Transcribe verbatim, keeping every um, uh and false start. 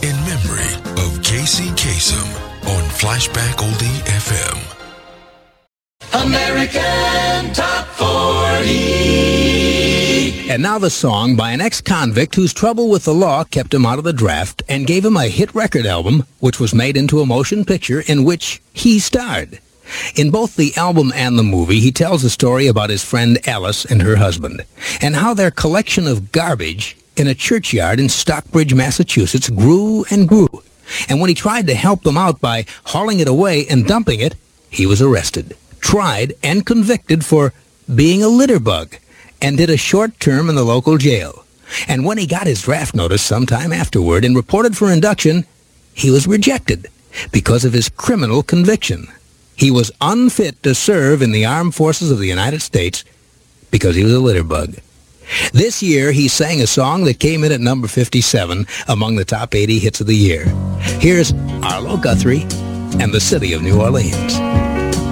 in memory of Casey Kasem on Flashback Oldie F M. American Top forty. And now the song by an ex-convict whose trouble with the law kept him out of the draft and gave him a hit record album, which was made into a motion picture in which he starred. In both the album and the movie, he tells a story about his friend Alice and her husband, and how their collection of garbage in a churchyard in Stockbridge, Massachusetts, grew and grew. And when he tried to help them out by hauling it away and dumping it, he was arrested, tried, and convicted for being a litter bug, and did a short term in the local jail. And when he got his draft notice sometime afterward and reported for induction, he was rejected because of his criminal conviction. He was unfit to serve in the armed forces of the United States because he was a litter bug. This year, he sang a song that came in at number fifty-seven among the top eighty hits of the year. Here's Arlo Guthrie and the City of New Orleans.